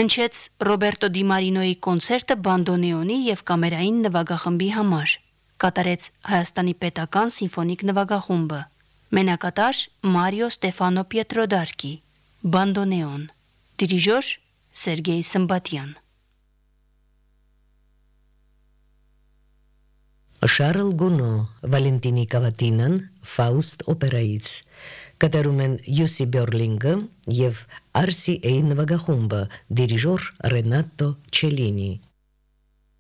Հնչեց Ռոբերտո Դի Մարինոյի կոնցերտը բանդոնեոնի եւ կամերային նվագախմբի համար։ Կատարեց Հայաստանի պետական սիմֆոնիկ նվագախումբը։ Մենակատար Մարիո Ստեֆանո Պիետրոդարկի, բանդոնեոն, դիրիժոր Սերգեյ Սմբատյան։ Շարլ Գունո, Վալենտինի Կավատինան, Ֆաուստ օպերայից։ Կատարում են Յուսի Բյորլինգը և RCA նվագախումբը, դիրիժոր Ռենատո Չելինի։